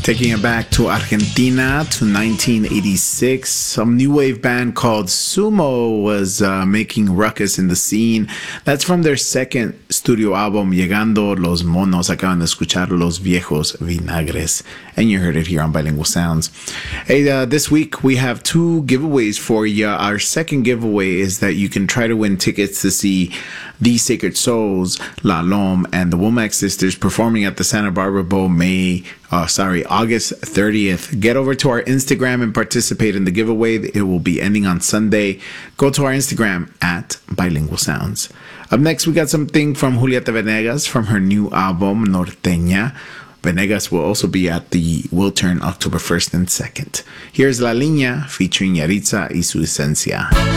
Taking it back to Argentina to 1986, some new wave band called Sumo was making ruckus in the scene. That's from their second studio album, Llegando Los Monos. Acaban de escuchar Los Viejos Vinagres, and you heard it here on Bilingual Sounds. Hey, this week we have two giveaways for you. Our second giveaway is that you can try to win tickets to see The Sacred Souls, La Lom, and the Womack Sisters performing at the Santa Barbara Bowl August 30th. Get over to our Instagram and participate in the giveaway. It will be ending on Sunday. Go to our Instagram at Bilingual Sounds. Up next, we got something from Julieta Venegas from her new album, Norteña. Venegas will also be at the Wiltern October 1st and 2nd. Here's La Línea featuring Yaritza y su esencia.